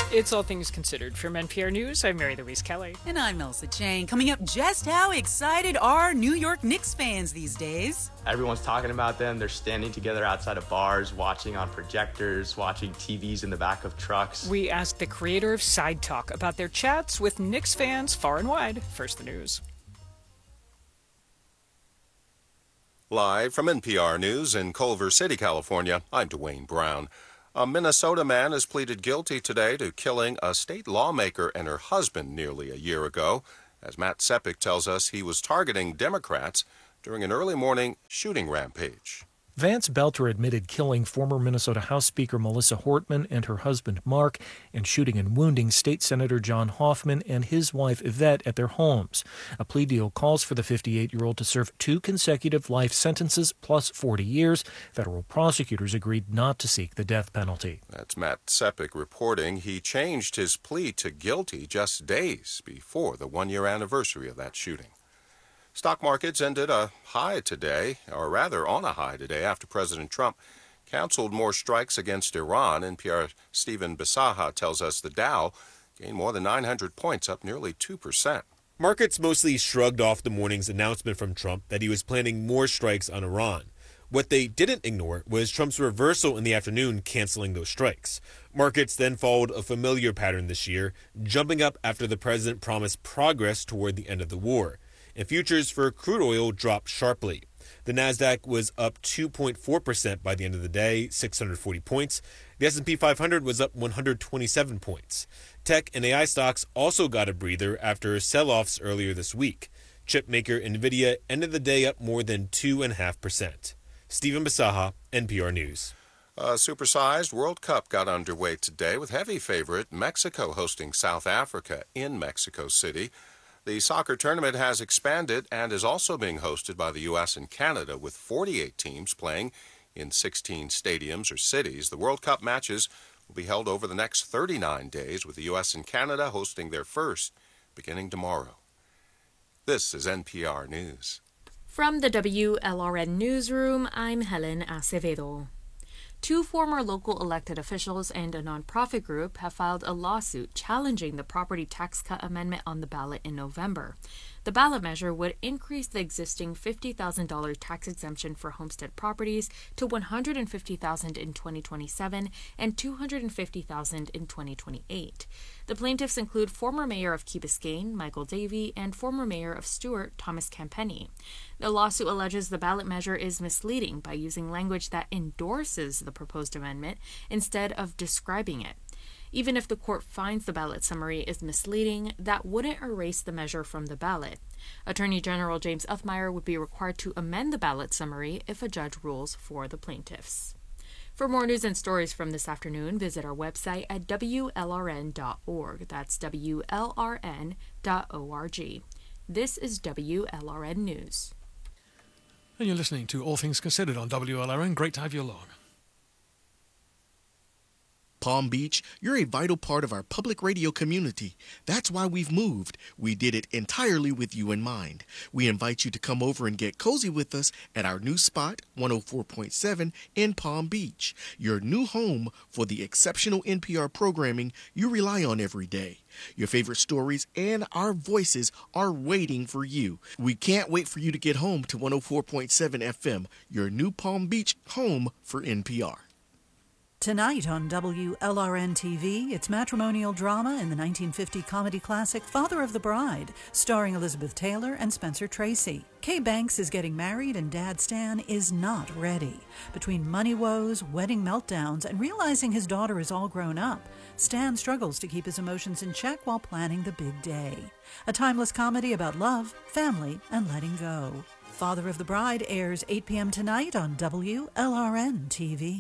It's All Things Considered. From NPR News, I'm Mary Louise Kelly. And I'm Elsa Chang. Coming up, just how excited are New York Knicks fans these days? Everyone's talking about them. They're standing together outside of bars, watching on projectors, watching TVs in the back of trucks. We asked the creator of Side Talk about their chats with Knicks fans far and wide. First, the news. Live from NPR News in Culver City, California, I'm Dwayne Brown. A Minnesota man has pleaded guilty today to killing a state lawmaker and her husband nearly a year ago. As Matt Sepik tells us, he was targeting Democrats during an early morning shooting rampage. Vance Belter admitted killing former Minnesota House Speaker Melissa Hortman and her husband Mark and shooting and wounding State Senator John Hoffman and his wife Yvette at their homes. A plea deal calls for the 58-year-old to serve 2 consecutive life sentences plus 40 years. Federal prosecutors agreed not to seek the death penalty. That's Matt Sepik reporting. He changed his plea to guilty just days before the 1-year anniversary of that shooting. Stock markets ended a high today, or rather on a high today, after President Trump canceled more strikes against Iran. NPR's Stephen Bisaha tells us the Dow gained more than 900 points, up nearly 2%. Markets mostly shrugged off the morning's announcement from Trump that he was planning more strikes on Iran. What they didn't ignore was Trump's reversal in the afternoon, canceling those strikes. Markets then followed a familiar pattern this year, jumping up after the president promised progress toward the end of the war. And futures for crude oil dropped sharply. The Nasdaq was up 2.4% by the end of the day, 640 points. The S&P 500 was up 127 points. Tech and AI stocks also got a breather after sell-offs earlier this week. Chip maker NVIDIA ended the day up more than 2.5%. Stephen Bisaha, NPR News. A supersized World Cup got underway today with heavy favorite Mexico hosting South Africa in Mexico City. The soccer tournament has expanded and is also being hosted by the U.S. and Canada, with 48 teams playing in 16 stadiums or cities. The World Cup matches will be held over the next 39 days, with the U.S. and Canada hosting their first beginning tomorrow. This is NPR News. From the WLRN Newsroom, I'm Helen Acevedo. 2 former local elected officials and a nonprofit group have filed a lawsuit challenging the property tax cut amendment on the ballot in November. The ballot measure would increase the existing $50,000 tax exemption for homestead properties to $150,000 in 2027 and $250,000 in 2028. The plaintiffs include former mayor of Key Biscayne, Michael Davey, and former mayor of Stewart, Thomas Campenny. The lawsuit alleges the ballot measure is misleading by using language that endorses the proposed amendment instead of describing it. Even if the court finds the ballot summary is misleading, that wouldn't erase the measure from the ballot. Attorney General James Uthmire would be required to amend the ballot summary if a judge rules for the plaintiffs. For more news and stories from this afternoon, visit our website at WLRN.org. That's WLRN.org. This is WLRN News. And you're listening to All Things Considered on WLRN. Great to have you along. Palm Beach, you're a vital part of our public radio community. That's why we've moved. We did it entirely with you in mind. We invite you to come over and get cozy with us at our new spot, 104.7 in Palm Beach, your new home for the exceptional NPR programming you rely on every day. Your favorite stories and our voices are waiting for you. We can't wait for you to get home to 104.7 FM, your new Palm Beach home for NPR. Tonight on WLRN-TV, it's matrimonial drama in the 1950 comedy classic Father of the Bride, starring Elizabeth Taylor and Spencer Tracy. Kay Banks is getting married and Dad Stan is not ready. Between money woes, wedding meltdowns, and realizing his daughter is all grown up, Stan struggles to keep his emotions in check while planning the big day. A timeless comedy about love, family, and letting go. Father of the Bride airs 8 p.m. tonight on WLRN-TV.